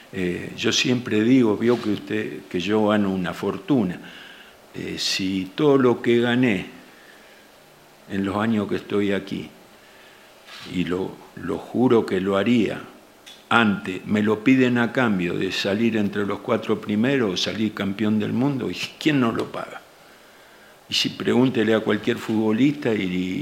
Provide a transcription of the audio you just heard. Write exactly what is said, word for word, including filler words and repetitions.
Eh, yo siempre digo, vio que, usted, que yo gano una fortuna. Eh, si todo lo que gané en los años que estoy aquí, y lo, lo juro que lo haría, antes me lo piden a cambio de salir entre los cuatro primeros, salir campeón del mundo, ¿y quién no lo paga? Y si pregúntele a cualquier futbolista y